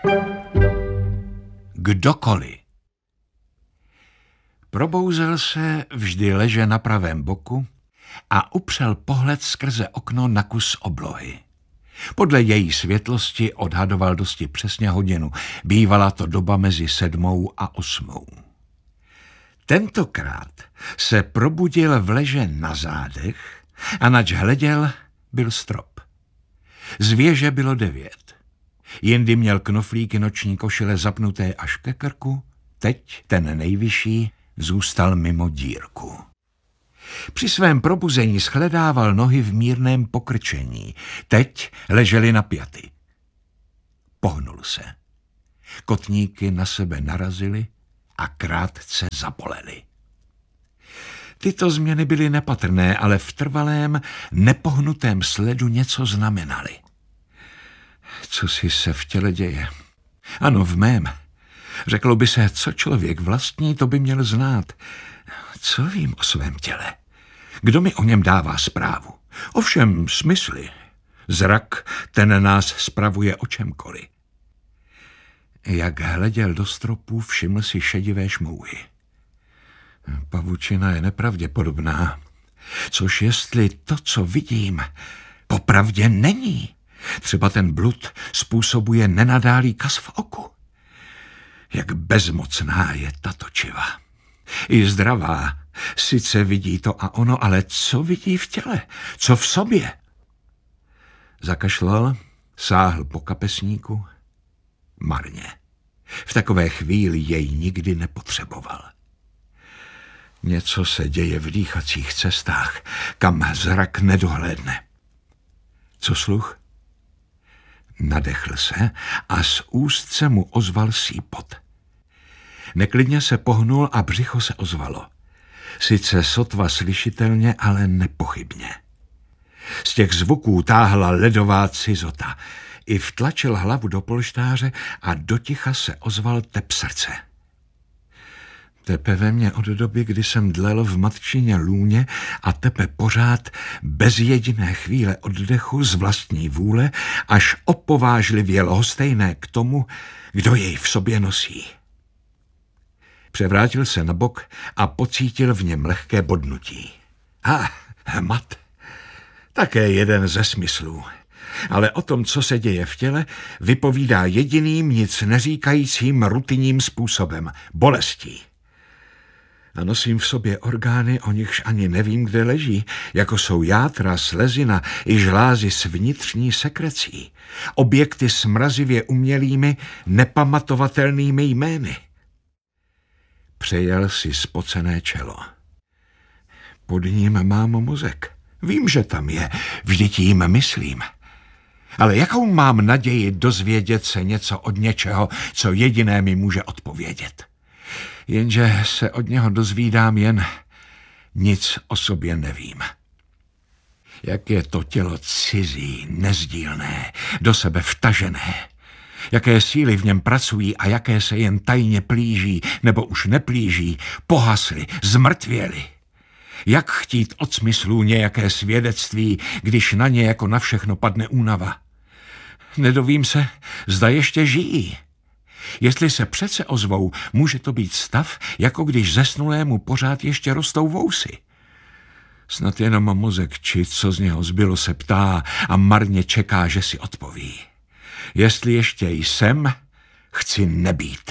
Kdokoliv. Probouzel se vždy leže na pravém boku a upřel pohled skrze okno na kus oblohy. Podle její světlosti odhadoval dosti přesně hodinu. Bývala to doba mezi 7. a 8. Tentokrát se probudil v leže na zádech a nač hleděl, byl strop. Z věže bylo 9. Jindy měl knoflíky noční košile zapnuté až ke krku, teď ten nejvyšší zůstal mimo dírku. Při svém probuzení shledával nohy v mírném pokrčení, teď ležely napjaty. Pohnul se. Kotníky na sebe narazily a krátce zabolely. Tyto změny byly nepatrné, ale v trvalém, nepohnutém sledu něco znamenaly. Co si se v těle děje? Ano, v mém. Řeklo by se, co člověk vlastní, to by měl znát. Co vím o svém těle? Kdo mi o něm dává zprávu? Ovšem smysly. Zrak, ten nás spravuje o čemkoliv. Jak hleděl do stropu, všiml si šedivé šmouhy. Pavučina je nepravděpodobná. Což jestli to, co vidím, popravdě není. Třeba ten blud způsobuje nenadálý kas v oku. Jak bezmocná je tato čiva. I zdravá, sice vidí to a ono, ale co vidí v těle? Co v sobě? Zakašlal, sáhl po kapesníku. Marně. V takové chvíli jej nikdy nepotřeboval. Něco se děje v dýchacích cestách, kam zrak nedohlédne. Co sluch? Nadechl se a z úst se mu ozval sýpot. Neklidně se pohnul a břicho se ozvalo. Sice sotva slyšitelně, ale nepochybně. Z těch zvuků táhla ledová cizota. I vtlačil hlavu do polštáře a doticha se ozval tep srdce. Tepe ve mně od doby, kdy jsem dlel v matčině lůně a tepe pořád bez jediné chvíle oddechu z vlastní vůle, až opovážlivě lhostejné k tomu, kdo jej v sobě nosí. Převrátil se na bok a pocítil v něm lehké bodnutí. Hmat. Také jeden ze smyslů. Ale o tom, co se děje v těle, vypovídá jediným, nic neříkajícím rutinním způsobem. Bolestí. A nosím v sobě orgány, o nichž ani nevím, kde leží, jako jsou játra, slezina i žlázy s vnitřní sekrecí. Objekty s mrazivě umělými, nepamatovatelnými jmény. Přejel si spocené čelo. Pod ním mám mozek. Vím, že tam je, vždyť jim myslím. Ale jakou mám naději dozvědět se něco od něčeho, co jediné mi může odpovědět? Jenže se od něho dozvídám jen nic o sobě nevím. Jak je to tělo cizí, nezdílné, do sebe vtažené. Jaké síly v něm pracují a jaké se jen tajně plíží, nebo už neplíží, pohasly, zmrtvěly. Jak chtít od smyslů nějaké svědectví, když na ně jako na všechno padne únava? Nedovím se, zda ještě žijí. Jestli se přece ozvou, může to být stav, jako když zesnulému pořád ještě rostou vousy. Snad jenom mozek, či co z něho zbylo, se ptá a marně čeká, že si odpoví. Jestli ještě jsem, chci nebýt.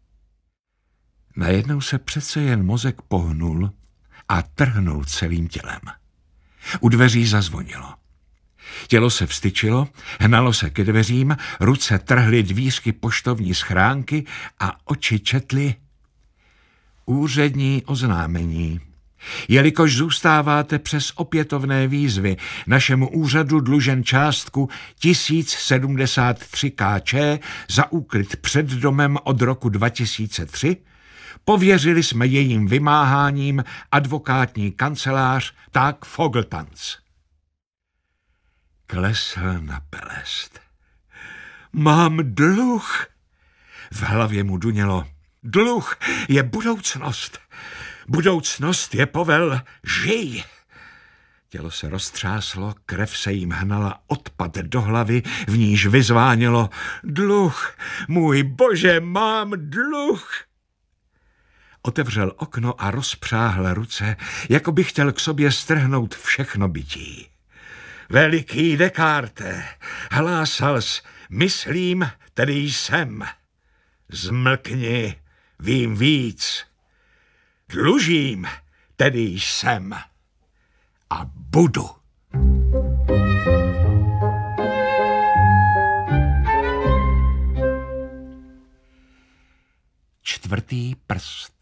Najednou se přece jen mozek pohnul a trhnul celým tělem. U dveří zazvonilo. Tělo se vstyčilo, hnalo se ke dveřím, ruce trhly dvířky poštovní schránky a oči četly úřední oznámení. Jelikož zůstáváte přes opětovné výzvy našemu úřadu dlužen částku 1073 kč za úklid před domem od roku 2003, pověřili jsme jejím vymáháním advokátní kancelář Tak Fogeltanz. Klesl na pelest. Mám dluh. V hlavě mu dunělo. Dluh je budoucnost. Budoucnost je povel žij. Tělo se roztřáslo, krev se jim hnala odpad do hlavy, v níž vyzvánělo: dluh, můj bože, mám dluh. Otevřel okno a rozpřáhl ruce, jako by chtěl k sobě strhnout všechno bytí. Veliký Descartes, hlásals, myslím, tedy jsem. Zmlkni, vím víc. Dlužím, tedy jsem. A budu. Čtvrtý prst.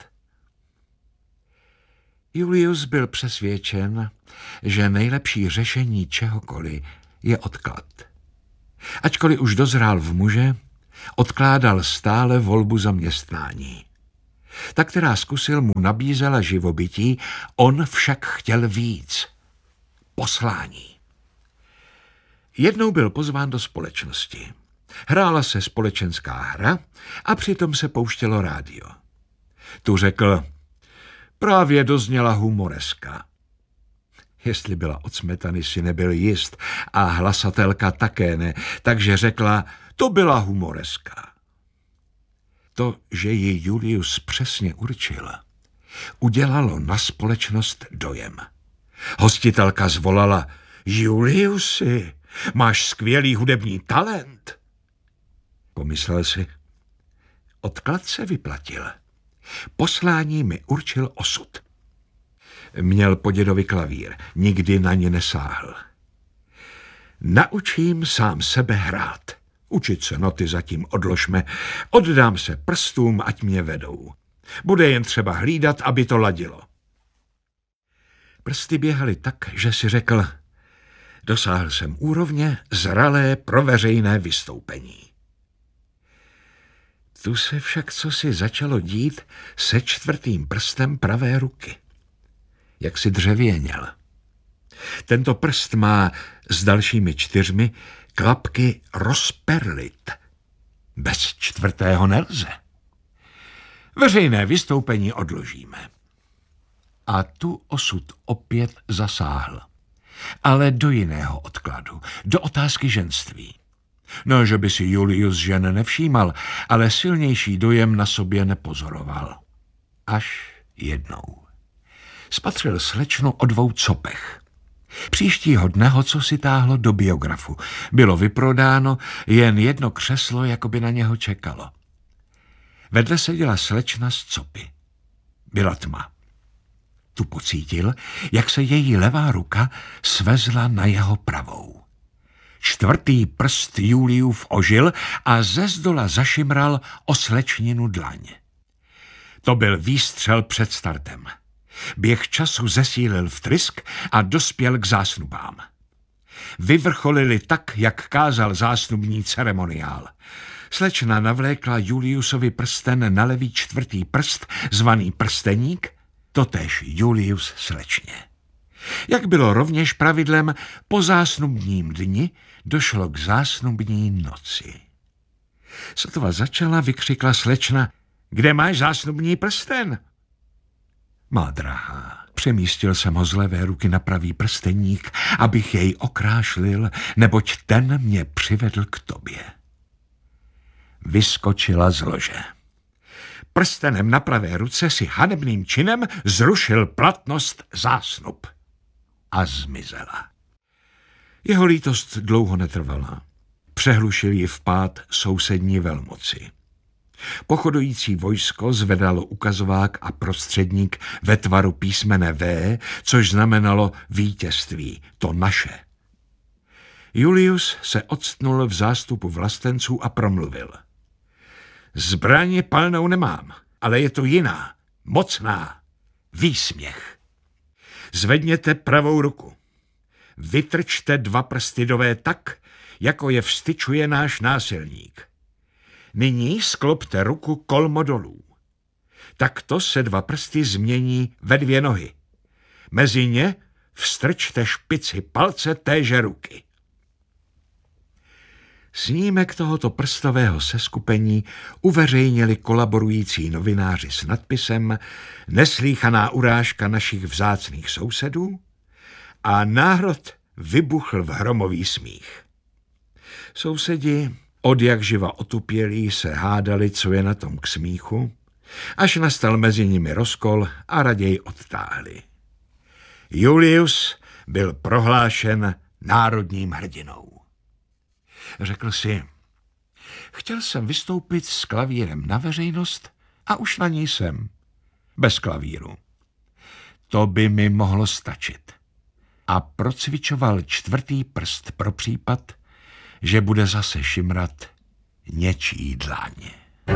Julius byl přesvědčen, že nejlepší řešení čehokoliv je odklad. Ačkoliv už dozrál v muže, odkládal stále volbu zaměstnání. Ta, která zkusil, mu nabízela živobytí, on však chtěl víc. Poslání. Jednou byl pozván do společnosti. Hrála se společenská hra a přitom se pouštělo rádio. Tu řekl: právě dozněla humoreska. Jestli byla od smetany, si nebyl jist a hlasatelka také ne, takže řekla: to byla humoreska. To, že ji Julius přesně určil, udělalo na společnost dojem. Hostitelka zvolala: Juliusi, máš skvělý hudební talent. Pomyslel si: odklad se vyplatil. Poslání mi určil osud. Měl po dědovi klavír, nikdy na ně nesáhl. Naučím sám sebe hrát. Učit se noty zatím odložme. Oddám se prstům, ať mě vedou. Bude jen třeba hlídat, aby to ladilo. Prsty běhaly tak, že si řekl: dosáhl jsem úrovně zralé pro veřejné vystoupení. Tu se však cosi začalo dít se čtvrtým prstem pravé ruky. Jak si dřevěněl. Tento prst má s dalšími 4 klapky rozperlit. Bez čtvrtého nelze. Veřejné vystoupení odložíme. A tu osud opět zasáhl. Ale do jiného odkladu, do otázky ženství. No, že by si Julius žen nevšímal, ale silnější dojem na sobě nepozoroval. Až jednou. Spatřil slečnu o 2 copech. Příštího dne ho cosi táhlo do biografu. Bylo vyprodáno, jen jedno křeslo jakoby na něho čekalo. Vedle seděla slečna s copy. Byla tma. Tu pocítil, jak se její levá ruka svezla na jeho pravou. Čtvrtý prst Juliův ožil a ze zdola zašimral o slečninu dlaň. To byl výstřel před startem. Běh času zesílil vtrysk a dospěl k zásnubám. Vyvrcholili tak, jak kázal zásnubní ceremoniál. Slečna navlékla Juliusovi prsten na levý čtvrtý prst, zvaný prsteník, totéž Julius slečně. Jak bylo rovněž pravidlem, po zásnubním dni došlo k zásnubní noci. Sotva začala, vykřikla slečna: kde máš zásnubní prsten? Má drahá, přemístil jsem ho z levé ruky na pravý prsteník, abych jej okrášlil, neboť ten mě přivedl k tobě. Vyskočila z lože. Prstenem na pravé ruce si hanebným činem zrušil platnost zásnub. A zmizela. Jeho lítost dlouho netrvala. Přehlušil ji vpád sousední velmoci. Pochodující vojsko zvedalo ukazovák a prostředník ve tvaru písmene V, což znamenalo vítězství, to naše. Julius se octnul v zástupu vlastenců a promluvil: zbraně palnou nemám, ale je to jiná, mocná, výsměch. Zvedněte pravou ruku. Vytrčte 2 prsty do V tak, jako je vstyčuje náš násilník. Nyní sklopte ruku kolmo dolů. Takto se 2 prsty změní ve 2 nohy. Mezi ně vstrčte špici palce téže ruky. Snímek tohoto prstového seskupení uveřejnili kolaborující novináři s nadpisem Neslýchaná urážka našich vzácných sousedů a národ vybuchl v hromový smích. Sousedi, odjakživa otupělí, se hádali, co je na tom k smíchu, až nastal mezi nimi rozkol a raději odtáhli. Julius byl prohlášen národním hrdinou. Řekl si, chtěl jsem vystoupit s klavírem na veřejnost a už na ní jsem, bez klavíru. To by mi mohlo stačit. A procvičoval 4. prst pro případ, že bude zase šimrat něčí dláně.